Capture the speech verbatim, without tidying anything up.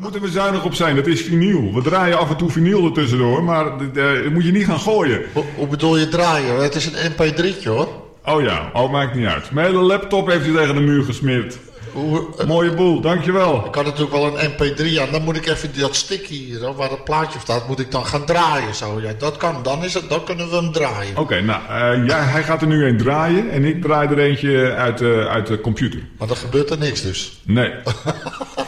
moeten we zuinig op zijn. Dat is vinyl. We draaien af en toe vinyl er tussendoor, maar uh, dat moet je niet gaan gooien. Hoe, hoe bedoel je draaien? Het is een M P drie'tje hoor. Oh ja, oh, maakt niet uit. Mijn hele laptop heeft hij tegen de muur gesmeerd. Hoe, uh, Mooie boel, dankjewel. Ik had natuurlijk wel een M P drie aan. Dan moet ik even dat stickje hier, waar het plaatje op staat, moet ik dan gaan draaien. Zo. Ja, dat kan, dan, is het, dan kunnen we hem draaien. Oké, okay, nou, uh, ja, hij gaat er nu een draaien en ik draai er eentje uit, uh, uit de computer. Maar dan gebeurt er niks dus. Nee.